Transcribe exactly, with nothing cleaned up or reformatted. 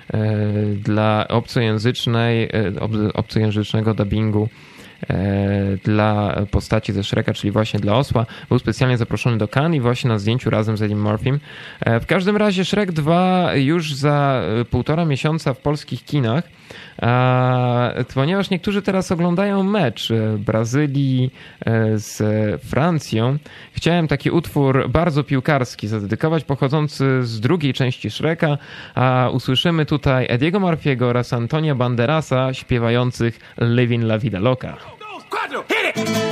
dla obcojęzycznej, obcojęzycznego dubbingu dla postaci ze Shreka, czyli właśnie dla osła. Był specjalnie zaproszony do Cannes i właśnie na zdjęciu razem z Eddie Murphym. W każdym razie Shrek dwa już za półtora miesiąca w polskich kinach, ponieważ niektórzy teraz oglądają mecz Brazylii z Francją. Chciałem taki utwór bardzo piłkarski zadedykować, pochodzący z drugiej części Shreka, a usłyszymy tutaj Ediego Murphy'ego oraz Antonia Banderasa śpiewających Living La Vida Loca. Cuatro, hit it!